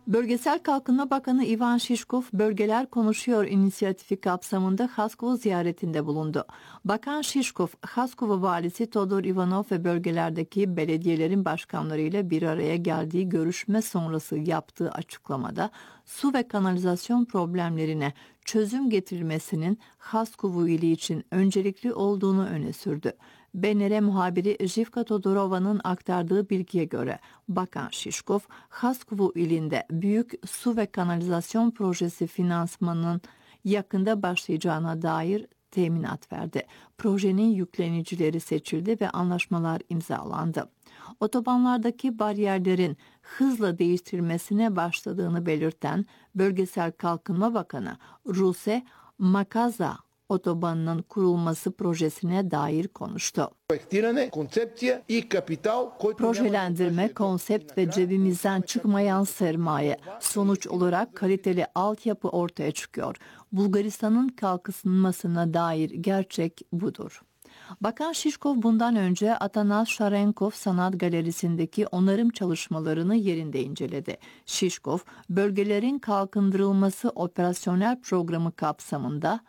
Bölgesel Kalkınma Bakanı Ivan Shishkov, Bölgeler Konuşuyor inisiyatifi kapsamında Haskova ziyaretinde bulundu. Bakan Shishkov, Haskova valisi Todor Ivanov ve bölgelerdeki belediyelerin başkanlarıyla bir araya geldiği görüşme sonrası yaptığı açıklamada su ve kanalizasyon problemlerine çözüm getirilmesinin Haskova ili için öncelikli olduğunu öne sürdü. BNR muhabiri Jivka Todorova'nın aktardığı bilgiye göre Bakan Shishkov, Haskova ilinde büyük su ve kanalizasyon projesi finansmanının yakında başlayacağına dair teminat verdi. Projenin yüklenicileri seçildi ve anlaşmalar imzalandı. Otobanlardaki bariyerlerin hızla değiştirilmesine başladığını belirten Bölgesel Kalkınma Bakanı Ruse Makaza, otobanının kurulması projesine dair konuştu. Projelendirme, konsept ve cebimizden çıkmayan sermaye. Sonuç olarak kaliteli altyapı ortaya çıkıyor. Bulgaristan'ın kalkınmasına dair gerçek budur. Bakan Shishkov bundan önce Atanas Sharenkov Sanat Galerisi'ndeki onarım çalışmalarını yerinde inceledi. Shishkov, bölgelerin kalkındırılması operasyonel programı kapsamında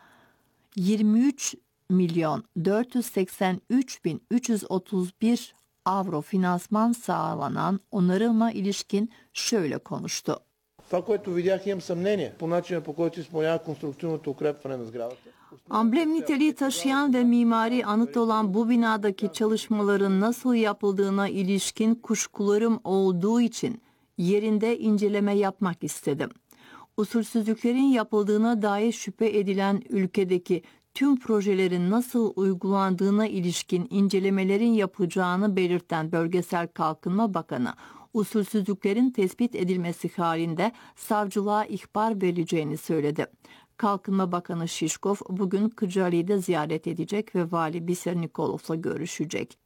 23.483.331 avro finansman sağlanan onarıma ilişkin şöyle konuştu. Amblem niteliği taşıyan ve mimari anıt olan bu binadaki çalışmaların nasıl yapıldığına ilişkin kuşkularım olduğu için yerinde inceleme yapmak istedim. Usulsüzlüklerin yapıldığına dair şüphe edilen ülkedeki tüm projelerin nasıl uygulandığına ilişkin incelemelerin yapacağını belirten Bölgesel Kalkınma Bakanı, usulsüzlüklerin tespit edilmesi halinde savcılığa ihbar verileceğini söyledi. Kalkınma Bakanı Shishkov bugün Kırcaali'de ziyaret edecek ve Vali Biser Nikolov'la görüşecek.